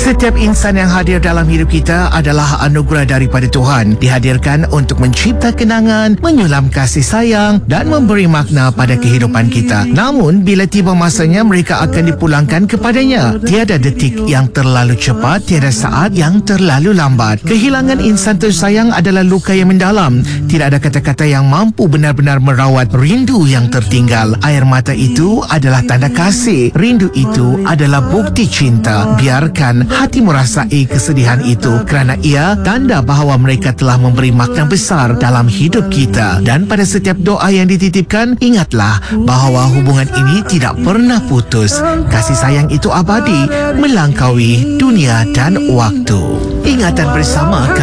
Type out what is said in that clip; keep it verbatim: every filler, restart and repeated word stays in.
Setiap insan yang hadir dalam hidup kita adalah anugerah daripada Tuhan. Dihadirkan untuk mencipta kenangan, menyulam kasih sayang dan memberi makna pada kehidupan kita. Namun, bila tiba masanya, mereka akan dipulangkan kepadanya. Tiada detik yang terlalu cepat, tiada saat yang terlalu lambat. Kehilangan insan tersayang adalah luka yang mendalam. Tidak ada kata-kata yang mampu benar-benar merawat rindu yang tertinggal. Air mata itu adalah tanda kasih. Rindu itu adalah bukti cinta. Biarkan hati merasai kesedihan itu, kerana ia tanda bahawa mereka telah memberi makna besar dalam hidup kita. Dan pada setiap doa yang dititipkan, ingatlah bahawa hubungan ini tidak pernah putus. Kasih sayang itu abadi, melangkaui dunia dan waktu. Ingatan bersama